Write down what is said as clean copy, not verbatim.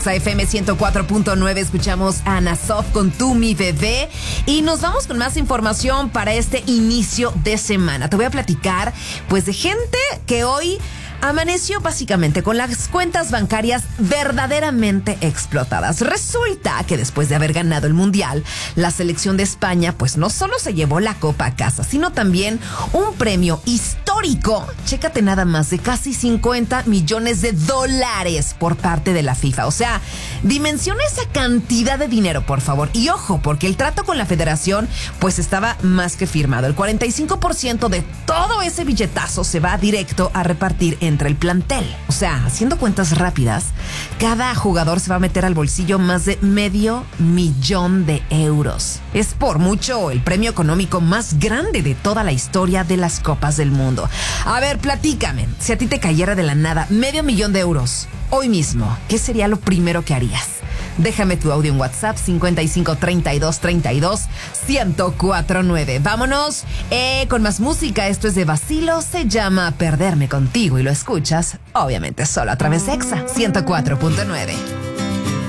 FM 104.9, escuchamos a Ana Sof con Tú, mi bebé, y nos vamos con más información para este inicio de semana. Te voy a platicar, pues, de gente que hoy amaneció básicamente con las cuentas bancarias verdaderamente explotadas. Resulta que después de haber ganado el Mundial, la selección de España pues no solo se llevó la copa a casa, sino también un premio histórico, chécate nada más, de casi $50 millones por parte de la FIFA. O sea, dimensiona esa cantidad de dinero, por favor. Y ojo, porque el trato con la federación pues estaba más que firmado. El 45% de todo ese billetazo se va directo a repartir entre el plantel. O sea, haciendo cuentas rápidas, cada jugador se va a meter al bolsillo más de $500,000. Es por mucho el premio económico más grande de toda la historia de las Copas del Mundo. A ver, platícame, si a ti te cayera de la nada $500,000 hoy mismo, ¿qué sería lo primero que harías? Déjame tu audio en WhatsApp 55 32 32 1049. Vámonos con más música. Esto es de Vacilo, se llama Perderme Contigo y lo escuchas obviamente solo a través de Exa 104.9.